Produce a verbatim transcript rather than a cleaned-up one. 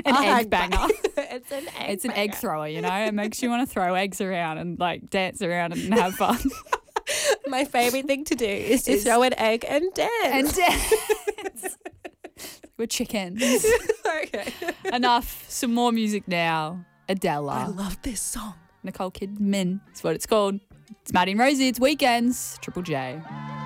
An A egg hag banger. It's an egg It's an banger. egg thrower, you know. It makes you want to throw eggs around and like dance around and have fun. My favourite thing to do is to Is- throw an egg and dance. and dance. We're chickens. Okay. Enough. Some more music now. Adele. I love this song. Nicole Kidman is what it's called. It's Maddie and Rosie. It's Weekends. Triple J.